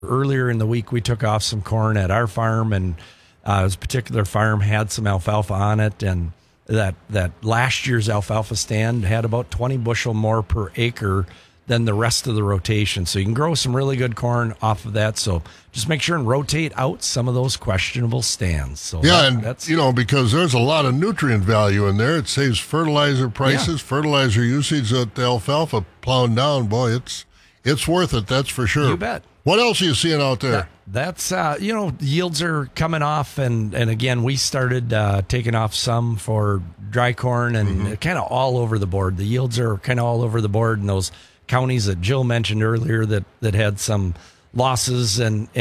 Earlier in the week, we took off some corn at our farm, and this particular farm had some alfalfa on it, and that last year's alfalfa stand had about 20 bushel more per acre than the rest of the rotation. So you can grow some really good corn off of that. So just make sure and rotate out some of those questionable stands. So that's because there's a lot of nutrient value in there. It saves fertilizer prices, fertilizer usage that the alfalfa plowing down. Boy, it's worth it. That's for sure. You bet. What else are you seeing out there? That's yields are coming off, and again, we started taking off some for dry corn, and kind of all over the board. The yields are kind of all over the board in those counties that Jill mentioned earlier that had some losses,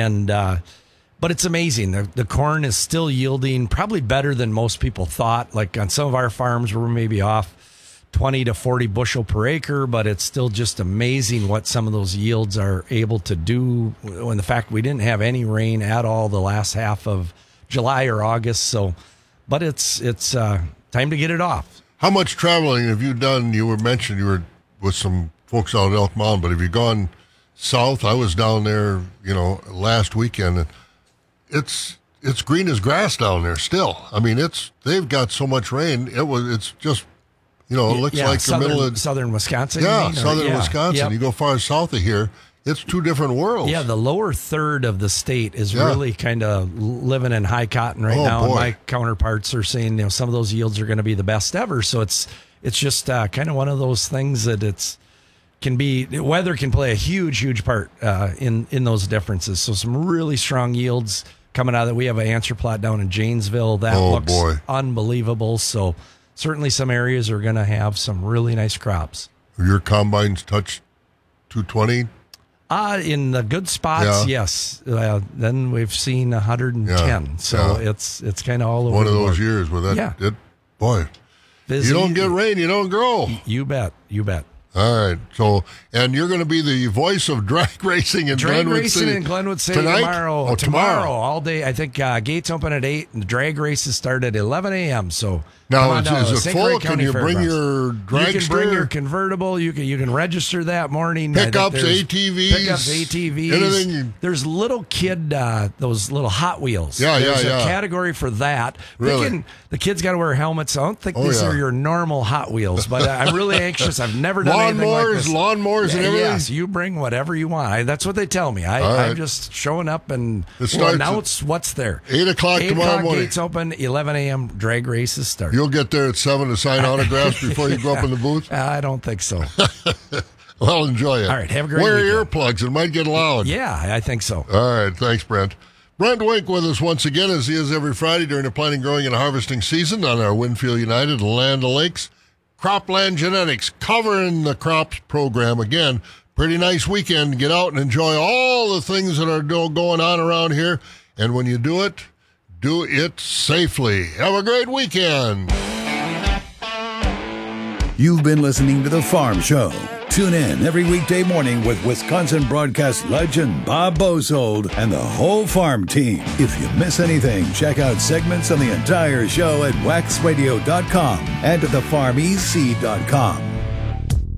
but it's amazing. The corn is still yielding probably better than most people thought. Like on some of our farms, we're maybe off 20 to 40 bushel per acre, but it's still just amazing what some of those yields are able to do when the fact we didn't have any rain at all the last half of July or August. So, but it's time to get it off. How much traveling have you done? You mentioned you were with some folks out at Elk Mound, but have you gone south? I was down there, last weekend. It's green as grass down there still. I mean, they've got so much rain. It's just, it looks like the middle of southern Wisconsin. Yeah, southern Wisconsin. Yep. You go far south of here, it's two different worlds. Yeah, the lower third of the state is really kind of living in high cotton right now. And my counterparts are saying, some of those yields are going to be the best ever. So it's just kind of one of those things that weather can play a huge part in those differences. So some really strong yields coming out of that. We have an answer plot down in Janesville that looks unbelievable. So certainly some areas are going to have some really nice crops. Your combines touch 220? In the good spots, yes. Then we've seen 110. It's kind of all over. One of those years where busy. You don't get rain, you don't grow. You bet. All right. So, and you're going to be the voice of drag racing in Glenwood City. In Glenwood City tomorrow. Oh, tomorrow. All day. I think gates open at 8 and the drag races start at 11 a.m. So now, is it full? Can you bring your dragster? You can bring your convertible. You can register that morning. Pickups, ATVs. Anything. There's little kid, those little Hot Wheels. There's a category for that. Really? The kids got to wear helmets. I don't think these are your normal Hot Wheels, but I'm really anxious. I've never done anything like this. Lawnmowers and everything? Yes, you bring whatever you want. That's what they tell me. I'm just showing up and announce what's there. 8 o'clock tomorrow morning. Gates open, 11 a.m. drag races start. You'll get there at 7 to sign autographs before you go up in the booth? I don't think so. Well, enjoy it. All right, have a great weekend. Wear earplugs. It might get loud. Yeah, I think so. All right, thanks, Brent. Brent Wink with us once again, as he is every Friday during the planting, growing, and harvesting season on our Winfield United Land O'Lakes Cropland Genetics, covering the crops program. Again, pretty nice weekend. Get out and enjoy all the things that are going on around here. And when you do it safely. Have a great weekend. You've been listening to The Farm Show. Tune in every weekday morning with Wisconsin broadcast legend Bob Bosold and the whole farm team. If you miss anything, check out segments on the entire show at waxradio.com and at thefarmec.com.